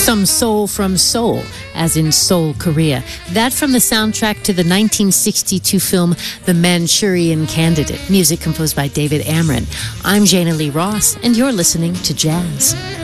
Some Soul from Seoul, as in Seoul, Korea. That from the soundtrack to the 1962 film The Manchurian Candidate. Music composed by David Amron. I'm Jana Lee Ross, and you're listening to Jazz.